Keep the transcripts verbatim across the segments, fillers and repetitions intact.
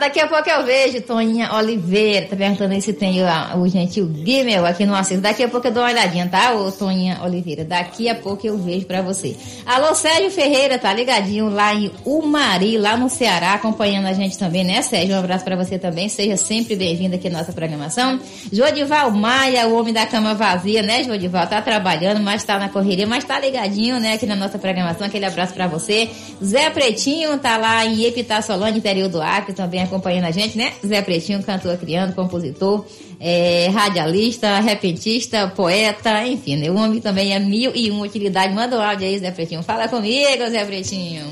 daqui a pouco eu vejo Toninha Oliveira, tá perguntando aí se tem o, o gentil Guimel aqui no Assis. Daqui a pouco eu dou uma olhadinha, tá, ô Toninha Oliveira? Daqui a pouco eu vejo pra você. Alô, Sérgio Ferreira, tá ligadinho lá em Umari, lá no Ceará, acompanhando a gente também, né, Sérgio? Um abraço pra você também, seja sempre bem-vindo aqui à nossa programação. Jodival Maia, o homem da cama vazia, né, Jodival? Tá trabalhando, mas tá na correria, mas tá ligadinho, né, aqui na nossa programação. Aquele abraço pra você. Zé Pretinho tá lá em Epitásolândia, interior do Acre, também acompanhando a gente, né? Zé Pretinho, cantor, criando, compositor, é, radialista, repentista, poeta, enfim, né? O homem também é mil e uma utilidade. Manda um áudio aí, Zé Pretinho. Fala comigo, Zé Pretinho.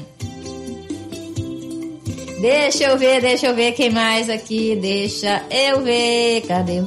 Deixa eu ver, deixa eu ver quem mais aqui. Deixa eu ver, cadê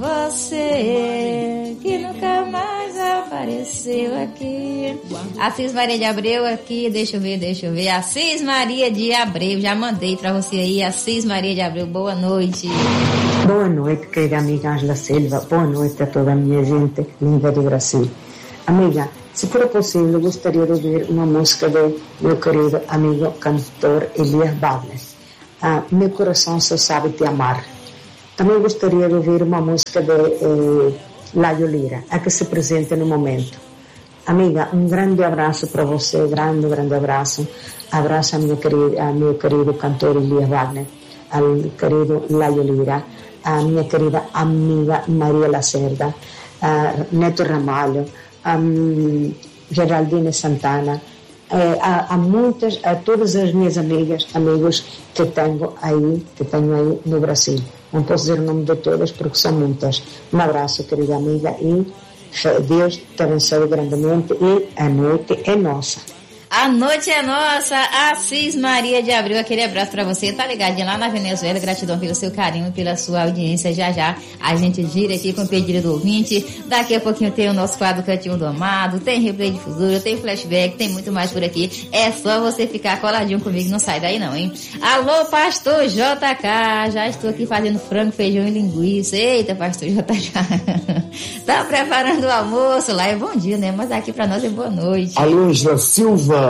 você? Que nunca mais apareceu aqui. Assis Maria de Abreu aqui, deixa eu ver, deixa eu ver. Assis Maria de Abreu, já mandei pra você aí. Assis Maria de Abreu, boa noite. Boa noite, querida amiga Ângela Silva. Boa noite a toda a minha gente linda do Brasil. Amiga, se for possível, eu gostaria de ouvir uma música do meu querido amigo cantor Elias Wagner. Ah, meu coração só sabe te amar. Também gostaria de ouvir uma música de eh, Laio Lira, a que se presente no momento. Amiga, um grande abraço para você, grande, grande abraço. Abraço a meu querido, a meu querido cantor Elias Wagner, ao querido Laio Lira, a minha querida amiga Maria Lacerda, a Neto Ramalho, a um, Geraldine Santana, A, a muitas, a todas as minhas amigas, amigos que tenho aí, que tenho aí no Brasil. Não posso dizer o nome de todas porque são muitas. Um abraço, querida amiga, e Deus te abençoe grandemente e a noite é nossa. A noite é nossa, Assis Maria de Abreu, aquele abraço pra você, tá ligadinho lá na Venezuela, gratidão pelo seu carinho, pela sua audiência, já já a gente gira aqui com o pedido do ouvinte, daqui a pouquinho tem o nosso quadro Cantinho do Amado, tem replay de futuro, tem flashback, tem muito mais por aqui, é só você ficar coladinho comigo, não sai daí não, hein? Alô, pastor J K, já estou aqui fazendo frango, feijão e linguiça, eita, pastor J K, tá preparando o almoço, lá é bom dia, né? Mas aqui pra nós é boa noite. Alô, Angela Silva.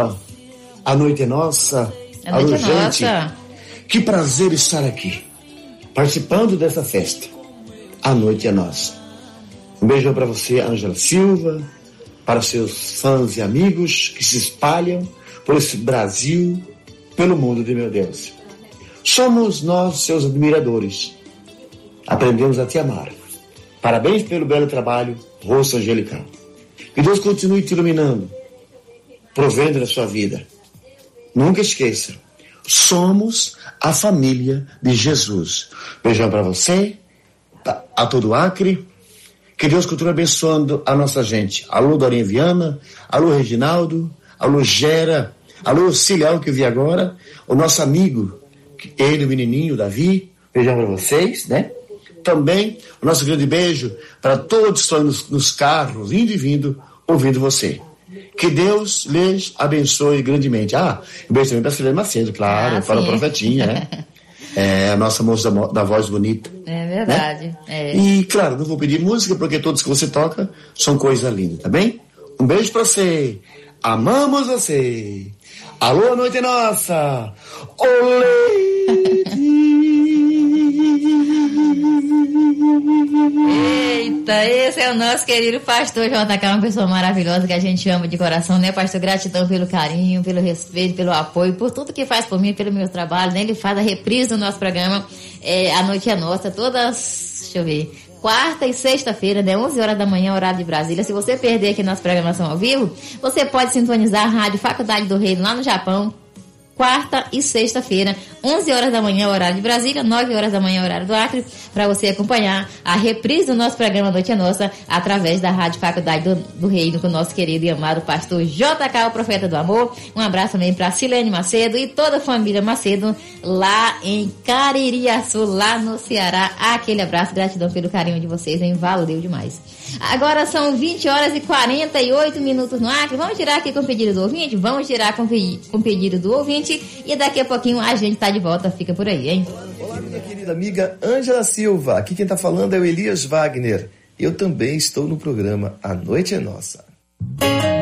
A noite é nossa. A noite Alô, é gente, nossa. que prazer estar aqui, participando dessa festa. A noite é nossa. Um beijão para você, Ângela Silva, para seus fãs e amigos que se espalham por esse Brasil, pelo mundo de meu Deus. Somos nós, seus admiradores. Aprendemos a te amar. Parabéns pelo belo trabalho, rosto angelical. Que Deus continue te iluminando, provendo da sua vida. Nunca esqueça, somos a família de Jesus. Beijão para você, a todo o Acre. Que Deus continue abençoando a nossa gente. Alô, Dorinha Viana, alô, Reginaldo, alô, Gera, alô, Cilial, que eu vi agora, o nosso amigo, ele, o menininho, Davi. Beijão para vocês, né? Também o nosso grande beijo para todos que estão nos, nos carros, indo e vindo, ouvindo você. Que Deus lhes abençoe grandemente. Ah, um beijo também para a Silene Macedo, claro, ah, para o Profetinha, né? É a nossa moça da, da voz bonita. É verdade. Né? É. E, claro, não vou pedir música, porque todos que você toca são coisa linda, tá bem? Um beijo para você. Amamos você. Alô, a noite é nossa. Olê! Eita, esse é o nosso querido pastor J K, uma pessoa maravilhosa que a gente ama de coração, né, pastor? Gratidão pelo carinho, pelo respeito, pelo apoio, por tudo que faz por mim, pelo meu trabalho, né? Ele faz a reprise do nosso programa, é, A Noite é Nossa, todas, deixa eu ver, quarta e sexta-feira, né, onze horas da manhã, horário de Brasília. Se você perder aqui nossa programação ao vivo, você pode sintonizar a Rádio Faculdade do Reino lá no Japão, quarta e sexta-feira, onze horas da manhã, horário de Brasília, nove horas da manhã, horário do Acre, para você acompanhar a reprise do nosso programa Noite é Nossa, através da Rádio Faculdade do, do Reino, com o nosso querido e amado pastor J K, o Profeta do Amor. Um abraço também para Silene Macedo e toda a família Macedo, lá em Caririaçu, lá no Ceará. Aquele abraço, gratidão pelo carinho de vocês, hein? Valeu demais. Agora são vinte horas e quarenta e oito minutos no Acre. Vamos tirar aqui com o pedido do ouvinte? Vamos tirar com o pedido do ouvinte. E daqui a pouquinho a gente tá de volta, fica por aí, hein? Olá, minha querida amiga Ângela Silva. Aqui quem tá falando é o Elias Wagner. Eu também estou no programa A Noite é Nossa.